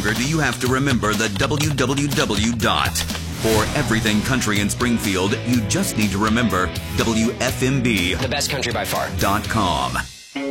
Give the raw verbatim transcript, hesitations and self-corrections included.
longer do you have to remember the W W W dot. For everything country in Springfield, you just need to remember W F M B. The best country by far. Dot com.